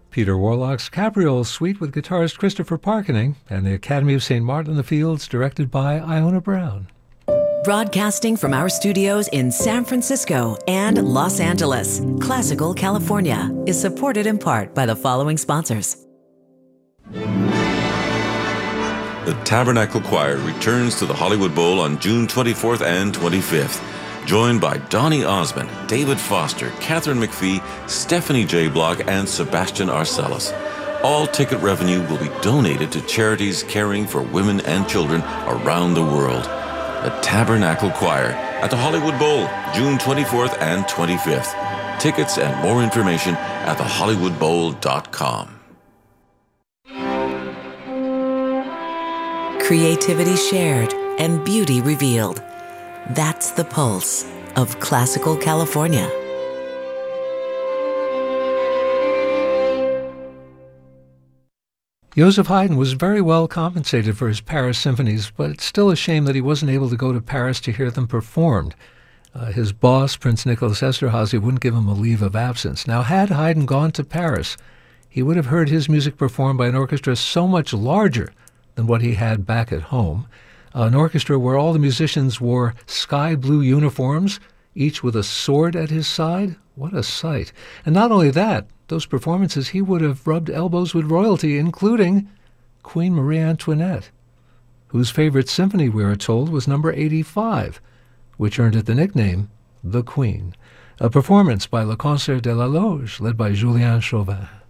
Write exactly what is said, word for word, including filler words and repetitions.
Peter Warlock's Cabriole Suite with guitarist Christopher Parkening, and the Academy of Saint Martin-in-the-Fields, directed by Iona Brown. Broadcasting from our studios in San Francisco and Los Angeles, Classical California is supported in part by the following sponsors. The Tabernacle Choir returns to the Hollywood Bowl on June twenty-fourth and twenty-fifth. Joined by Donny Osmond, David Foster, Catherine McPhee, Stephanie J. Block, and Sebastian Arcellus. All ticket revenue will be donated to charities caring for women and children around the world. The Tabernacle Choir at the Hollywood Bowl, June twenty-fourth and twenty-fifth. Tickets and more information at the hollywood bowl dot com. Creativity shared and beauty revealed. That's the pulse of Classical California. Joseph Haydn was very well compensated for his Paris symphonies, but it's still a shame that he wasn't able to go to Paris to hear them performed. Uh, his boss, Prince Nicholas Esterhazy, wouldn't give him a leave of absence. Now, had Haydn gone to Paris, he would have heard his music performed by an orchestra so much larger than what he had back at home. Uh, an orchestra where all the musicians wore sky blue uniforms, each with a sword at his side. What a sight. And not only that, those performances he would have rubbed elbows with royalty, including Queen Marie Antoinette, whose favorite symphony, we are told, was number eighty-five, which earned it the nickname The Queen. A performance by Le Concert de la Loge, led by Julien Chauvin.